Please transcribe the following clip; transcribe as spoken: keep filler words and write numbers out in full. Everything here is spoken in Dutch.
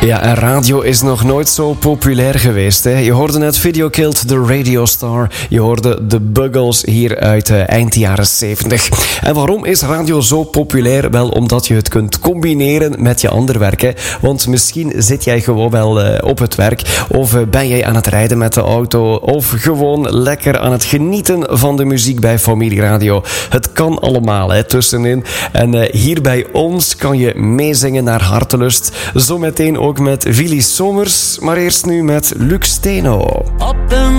Ja, en radio is nog nooit zo populair geweest. Hè? Je hoorde net Video Killed the Radio Star. Je hoorde de Buggles hier uit uh, eind jaren zeventig. En waarom is radio zo populair? Wel, omdat je het kunt combineren met je ander werk. Hè? Want misschien zit jij gewoon wel uh, op het werk. Of uh, ben jij aan het rijden met de auto. Of gewoon lekker aan het genieten van de muziek bij Familieradio. Het kan allemaal, hè, tussenin. En uh, hier bij ons kan je meezingen naar hartelust. Zometeen ook met Willy Somers, maar eerst nu met Luc Steno. Op een